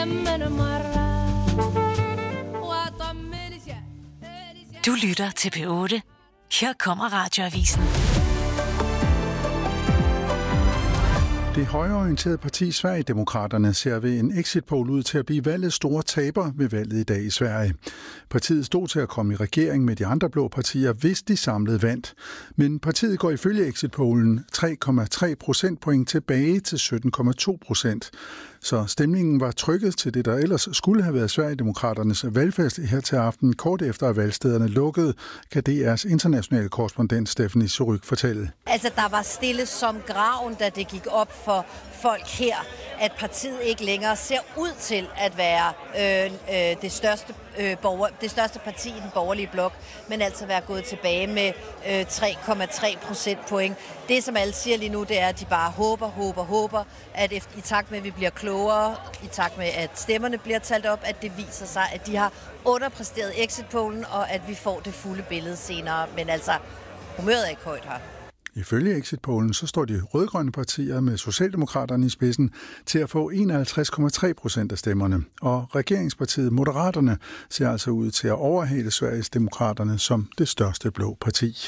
Du lytter til P8. Her kommer Radioavisen. Det højreorienterede parti Sverigedemokraterne ser ved en exit-poll ud til at blive valgets store taber ved valget i dag i Sverige. Partiet stod til at komme i regering med de andre blå partier, hvis de samlede vandt. Men partiet går ifølge exit-pollen 3,3 procentpoint tilbage til 17,2%. Så stemningen var trykket til det, der ellers skulle have været Sverigedemokraternes valgfest her til aften. Kort efter at valgstederne lukkede, kan DR's internationale korrespondent Stephanie Surrugue fortælle. Altså, der var stille som graven, da det gik op for folk her, at partiet ikke længere ser ud til at være det største parti i den borgerlige blok, men altså være gået tilbage med 3,3 procentpoint. Det, som alle siger lige nu, det er, at de bare håber, at i takt med, at vi bliver klogere, i takt med, at stemmerne bliver talt op, at det viser sig, at de har underpræsteret exit-pollen, og at vi får det fulde billede senere. Men altså, humøret er ikke højt her. Ifølge exit-pollen så står de rødgrønne partier med Socialdemokraterne i spidsen til at få 51,3% af stemmerne. Og regeringspartiet Moderaterne ser altså ud til at overhale Sveriges Demokraterne som det største blå parti.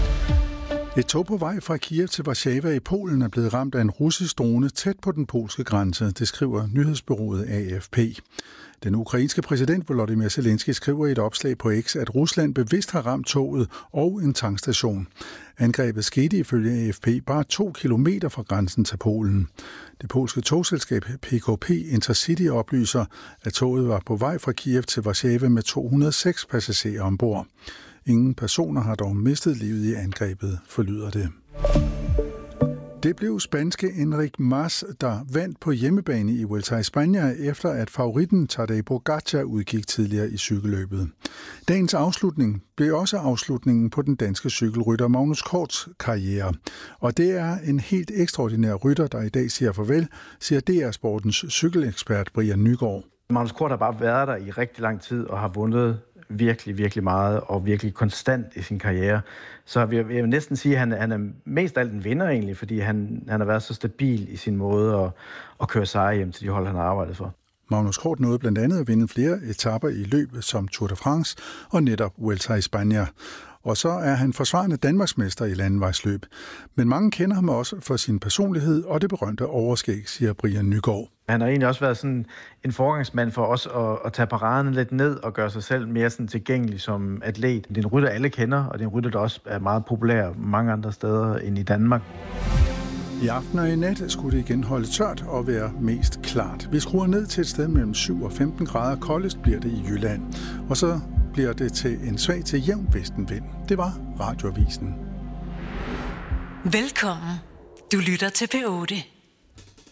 Et tog på vej fra Kiev til Warszawa i Polen er blevet ramt af en russisk drone tæt på den polske grænse, det skriver nyhedsbureauet AFP. Den ukrainske præsident Volodymyr Zelensky skriver i et opslag på X, at Rusland bevidst har ramt toget og en tankstation. Angrebet skete ifølge AFP bare 2 kilometer fra grænsen til Polen. Det polske togselskab PKP Intercity oplyser, at toget var på vej fra Kiev til Warszawa med 206 passagerer ombord. Ingen personer har dog mistet livet i angrebet, forlyder det. Det blev spanske Enric Mas, der vandt på hjemmebane i Vuelta a España, efter at favoritten Tadej Pogačar udgik tidligere i cykelløbet. Dagens afslutning blev også afslutningen på den danske cykelrytter Magnus Korts karriere. Og det er en helt ekstraordinær rytter, der i dag siger farvel, siger DR Sportens cykelekspert Brian Nygaard. Magnus Kort har bare været der i rigtig lang tid og har vundet virkelig meget og virkelig konstant i sin karriere. Så jeg vil næsten sige, at han er mest af alt en vinder egentlig, fordi han har været så stabil i sin måde at køre sejre hjem til de hold, han har arbejdet for. Magnus Kort nåede blandt andet at vinde flere etaper i løb som Tour de France og netop Vuelta a España. Og så er han forsvarende Danmarksmester i landevejsløb. Men mange kender ham også for sin personlighed og det berømte overskæg, siger Brian Nygaard. Han har egentlig også været sådan en forgangsmand for os at tage paraderne lidt ned og gøre sig selv mere sådan tilgængelig som atlet. Det er en rytter, alle kender, og det er en rytter, der også er meget populær mange andre steder end i Danmark. I aften og i nat skulle det igen holde tørt og være mest klart. Vi skruer ned til et sted mellem 7 og 15 grader. Koldest bliver det i Jylland. Og så bliver det til en svag til jævn vestenvind. Det var Radioavisen. Velkommen. Du lytter til P8.